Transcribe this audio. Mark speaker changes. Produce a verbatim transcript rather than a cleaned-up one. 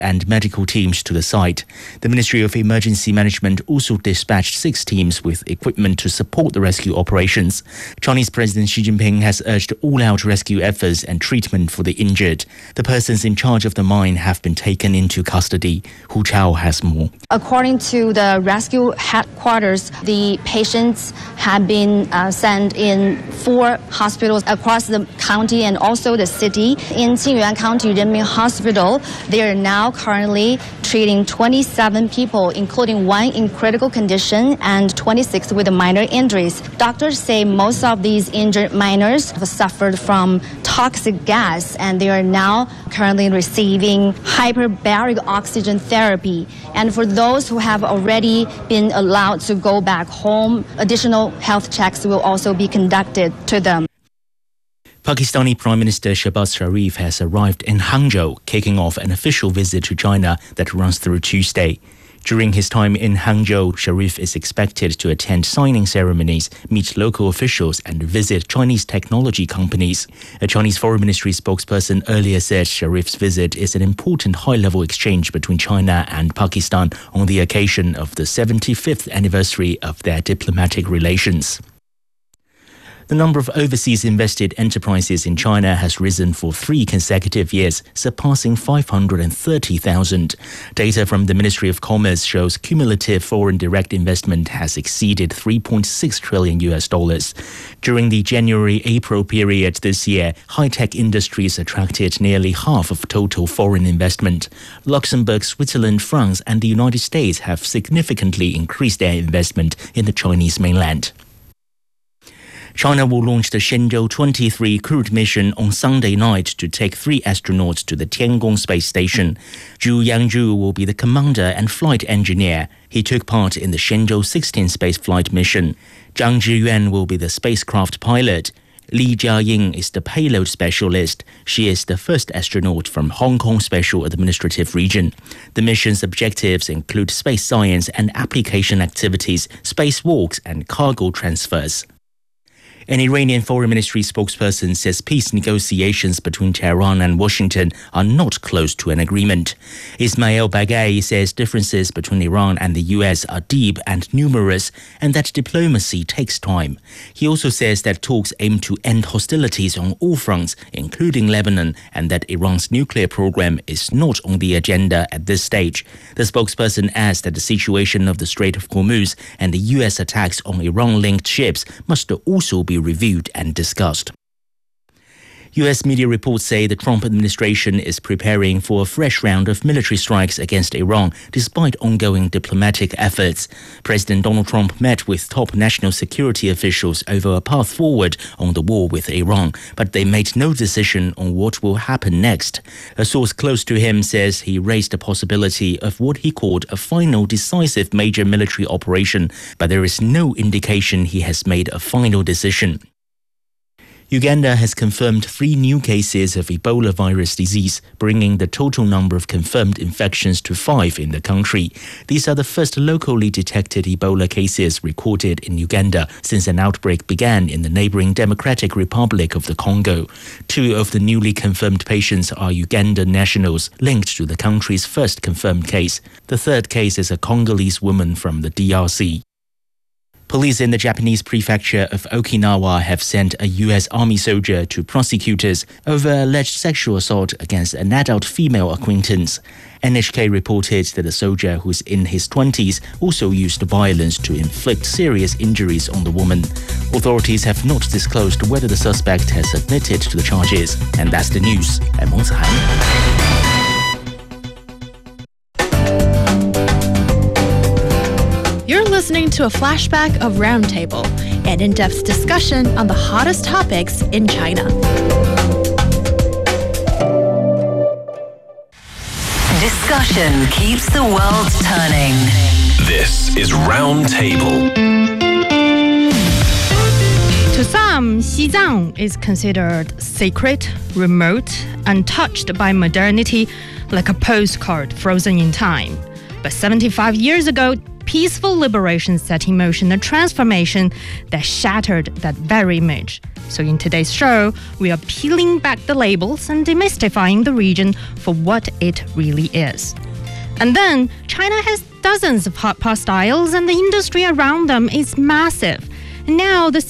Speaker 1: and medical teams to the site. The Ministry of Emergency Management also dispatched six teams with equipment to support the rescue operations. Chinese President Xi Jinping has urged all-out rescue efforts and treatment for the injured. The persons in charge of the mine have been taken into custody. Hu Chao has more.
Speaker 2: According to the rescue headquarters, the patients have been uh, sent in four hospitals across the county and also the city. In Qingyuan County Renmin Hospital, they are now currently treating twenty-seven people, including one in critical condition and twenty-six with minor injuries. Doctors say most of these injured miners have suffered from toxic gas, and they are now currently receiving hyperbaric oxygen therapy. And for those who have already been allowed to go back home, additional health checks will also be conducted to them.
Speaker 1: Pakistani Prime Minister Shehbaz Sharif has arrived in Hangzhou, kicking off an official visit to China that runs through Tuesday. During his time in Hangzhou, Sharif is expected to attend signing ceremonies, meet local officials and visit Chinese technology companies. A Chinese Foreign Ministry spokesperson earlier said Sharif's visit is an important high-level exchange between China and Pakistan on the occasion of the seventy-fifth anniversary of their diplomatic relations. The number of overseas invested enterprises in China has risen for three consecutive years, surpassing five hundred thirty thousand. Data from the Ministry of Commerce shows cumulative foreign direct investment has exceeded three point six trillion U S dollars. During the January-April period this year, high-tech industries attracted nearly half of total foreign investment. Luxembourg, Switzerland, France and the United States have significantly increased their investment in the Chinese mainland. China will launch the Shenzhou twenty-three crewed mission on Sunday night to take three astronauts to the Tiangong space station. Zhu Yangzhu will be the commander and flight engineer. He took part in the Shenzhou sixteen spaceflight mission. Zhang Zhiyuan will be the spacecraft pilot. Li Jiaying is the payload specialist. She is the first astronaut from Hong Kong Special Administrative Region. The mission's objectives include space science and application activities, spacewalks and cargo transfers. An Iranian Foreign Ministry spokesperson says peace negotiations between Tehran and Washington are not close to an agreement. Ismail Baghai says differences between Iran and the U S are deep and numerous, and that diplomacy takes time. He also says that talks aim to end hostilities on all fronts, including Lebanon, and that Iran's nuclear program is not on the agenda at this stage. The spokesperson adds that the situation of the Strait of Hormuz and the U S attacks on Iran-linked ships must also be reviewed and discussed. U S media reports say the Trump administration is preparing for a fresh round of military strikes against Iran despite ongoing diplomatic efforts. President Donald Trump met with top national security officials over a path forward on the war with Iran, but they made no decision on what will happen next. A source close to him says he raised the possibility of what he called a final decisive major military operation, but there is no indication he has made a final decision. Uganda has confirmed three new cases of Ebola virus disease, bringing the total number of confirmed infections to five in the country. These are the first locally detected Ebola cases recorded in Uganda since an outbreak began in the neighboring Democratic Republic of the Congo. Two of the newly confirmed patients are Ugandan nationals linked to the country's first confirmed case. The third case is a Congolese woman from the D R C. Police in the Japanese prefecture of Okinawa have sent a U S Army soldier to prosecutors over alleged sexual assault against an adult female acquaintance. N H K reported that the soldier, who's in his twenties, also used violence to inflict serious injuries on the woman. Authorities have not disclosed whether the suspect has admitted to the charges. And that's the news. I'm Meng Zihan.
Speaker 3: You're listening to a flashback of Roundtable, an in-depth discussion on the hottest topics in China.
Speaker 4: Discussion keeps the world turning.
Speaker 5: This is Roundtable.
Speaker 3: To some, Xizang is considered sacred, remote, untouched by modernity, like a postcard frozen in time. But seventy-five years ago, peaceful liberation set in motion a transformation that shattered that very image. So in today's show, we are peeling back the labels and demystifying the region for what it really is. And then, China has dozens of hot pot styles and the industry around them is massive. Now, the